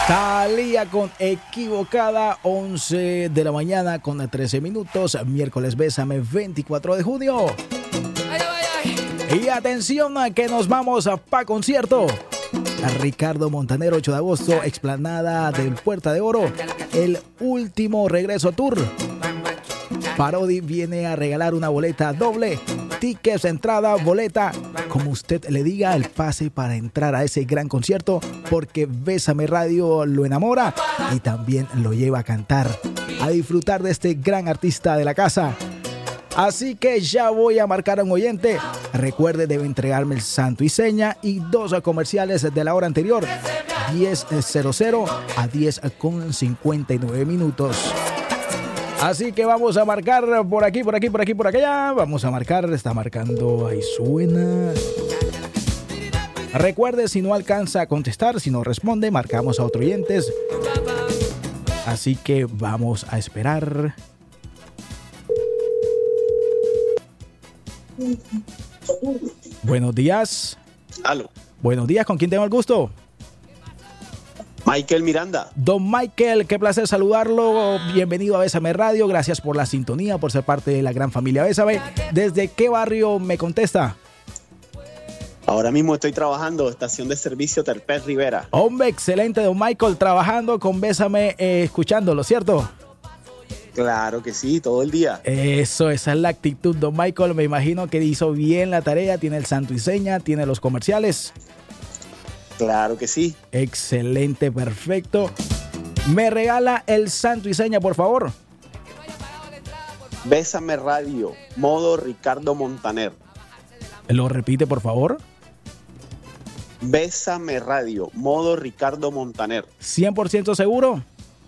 Thalía con Equivocada, 11 de la mañana con 13 minutos, miércoles Bésame, 24 de junio. Y atención a que nos vamos pa' concierto. A Ricardo Montaner, 8 de agosto, explanada del Puerta de Oro, el último regreso tour. Parodi viene a regalar una boleta doble, tickets, entrada, boleta, como usted le diga, el pase para entrar a ese gran concierto, porque Bésame Radio lo enamora y también lo lleva a cantar, a disfrutar de este gran artista de la casa. Así que ya voy a marcar a un oyente. Recuerde, debe entregarme el santo y seña y 2 comerciales de la hora anterior, 10:00 a 10:59 minutos. Así que vamos a marcar por aquí, por allá. Vamos a marcar, está marcando, ahí suena. Recuerde, si no alcanza a contestar, si no responde, marcamos a otro oyentes. Así que vamos a esperar. Buenos días. Aló. Buenos días, ¿con quién tengo el gusto? Michael Miranda. Don Michael, qué placer saludarlo. Bienvenido a Bésame Radio. Gracias por la sintonía, por ser parte de la gran familia Bésame. ¿Desde qué barrio me contesta? Ahora mismo estoy trabajando, estación de servicio Terpel Rivera. Hombre, excelente, don Michael, trabajando con Bésame, escuchándolo, ¿cierto? Claro que sí, todo el día. Eso, esa es la actitud, don Michael. Me imagino que hizo bien la tarea, tiene el santo y seña, tiene los comerciales. Claro que sí. Excelente, perfecto. ¿Me regala el santo y seña, por favor? Bésame Radio, modo Ricardo Montaner. ¿Lo repite, por favor? Bésame Radio, modo Ricardo Montaner. ¿100% seguro?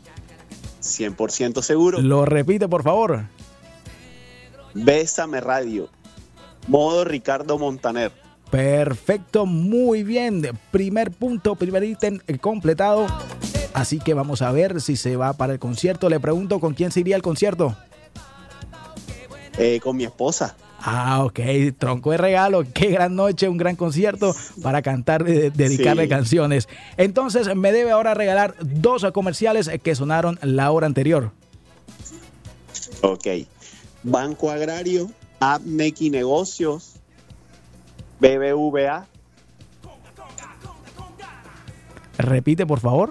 100% seguro. ¿Lo repite, por favor? Bésame Radio, modo Ricardo Montaner. Perfecto, muy bien. Primer punto, primer ítem completado. Así que vamos a ver si se va para el concierto. Le pregunto, ¿con quién se iría al concierto? Con mi esposa. Ah, ok, tronco de regalo. Qué gran noche, un gran concierto para cantar, dedicarle canciones. Entonces me debe ahora regalar 2 comerciales que sonaron la hora anterior. Ok. Banco Agrario, Abnequi Negocios, BBVA. Repite, por favor.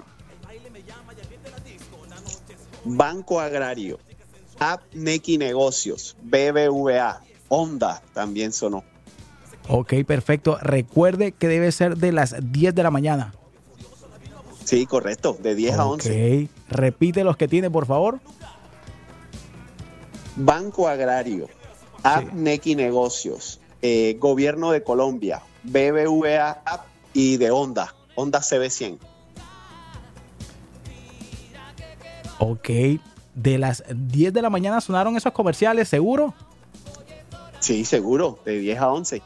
Banco Agrario, Abnequi Negocios, BBVA, Honda también sonó. Ok, perfecto. Recuerde que debe ser de las 10 de la mañana. Sí, correcto, de 10 a 11. Ok, repite los que tiene, por favor. Banco Agrario, Abnequi Negocios, Gobierno de Colombia, BBVA y de Honda CB100. Ok, de las 10 de la mañana sonaron esos comerciales, ¿seguro? Sí, seguro, de 10 a 11.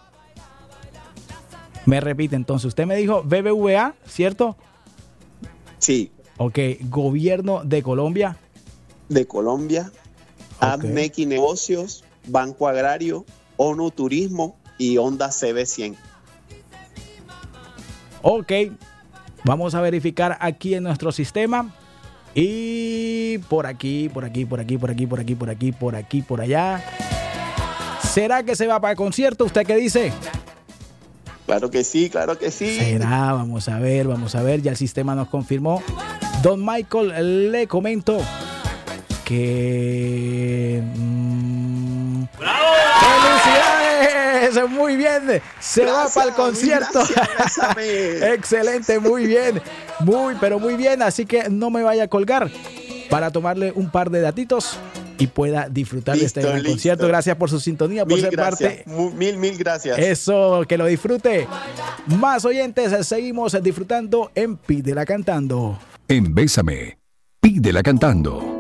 Me repite entonces, usted me dijo BBVA, ¿cierto? Sí. Ok, Gobierno de Colombia. De Colombia, Abnequi Negocios, Banco Agrario, ONU Turismo y Honda CB100. Ok, vamos a verificar aquí en nuestro sistema. Y por aquí, por allá. ¿Será que se va para el concierto? ¿Usted qué dice? Claro que sí, claro que sí. Será, vamos a ver, ya el sistema nos confirmó. Don Michael, le comento que... ¡Bravo! ¡Felicidades! Muy bien, se va para el concierto. Gracias, excelente, muy bien, muy bien, así que no me vaya a colgar para tomarle un par de datitos y pueda disfrutar de este gran concierto. Gracias por su sintonía, por ser parte. Mil gracias. Eso, que lo disfrute. Más oyentes, seguimos disfrutando en Pídela Cantando. En Bésame, Pídela Cantando.